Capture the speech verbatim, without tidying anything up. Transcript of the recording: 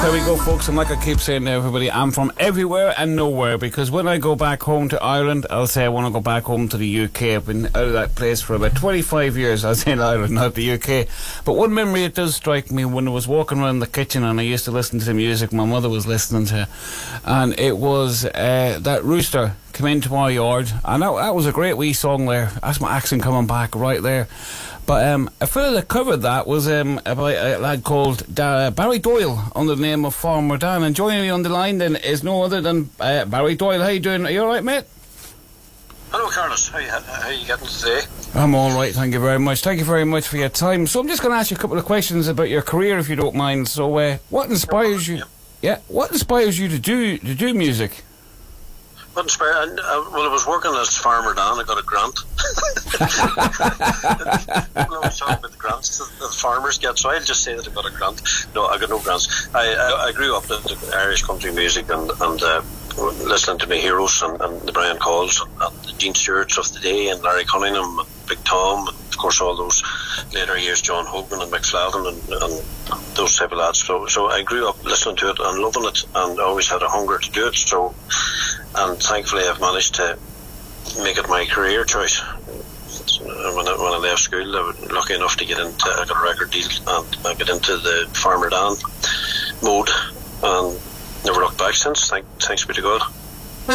There we go, folks, and like I keep saying to everybody, I'm from everywhere and nowhere, because when I go back home to Ireland, I'll say I want to go back home to the U K. I've been out of that place for about twenty-five years. I'll say in Ireland, not the U K. But one memory it does strike me when I was walking around the kitchen and I used to listen to the music my mother was listening to, and it was uh, that Rooster Come Into Our Yard, and that, that was a great wee song there. That's my accent coming back right there. But um, a fella that covered that was um, a, a lad called da- Barry Doyle, under the name of Farmer Dan. And joining me on the line then is no other than uh, Barry Doyle. How you doing? Are you alright, mate? Hello, Carlos. How you, how you getting today? I'm alright, thank you very much. Thank you very much for your time. So I'm just going to ask you a couple of questions about your career, if you don't mind. So uh, what inspires you... Yeah, what inspires you to do to do music? What inspired? Uh, well, I was working as Farmer Dan. I got a grant. People always talk about the grants that the farmers get, so I'll just say that I got a grant. No, I got no grants. I I, I grew up listening to Irish country music and and uh, listening to my heroes and, and the Brian Calls and, and the Gene Stewarts of the day and Larry Cunningham and Big Tom and of course all those later years, John Hogan and Mick Flavin and, and those type of lads. So so I grew up listening to it and loving it, and always had a hunger to do it. So. And thankfully I've managed to make it my career choice. When I, when I left school, I was lucky enough to get into, I got a record deal and I got into the Farmer Dan mode and never looked back since, thank, thanks be to God.